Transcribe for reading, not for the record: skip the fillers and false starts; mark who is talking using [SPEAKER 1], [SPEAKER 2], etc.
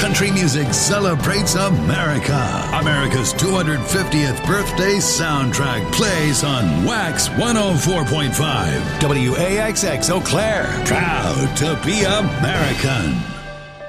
[SPEAKER 1] country music celebrates America. America's 250th birthday soundtrack plays on Wax 104.5 WAXX Eau Claire. Proud to be American.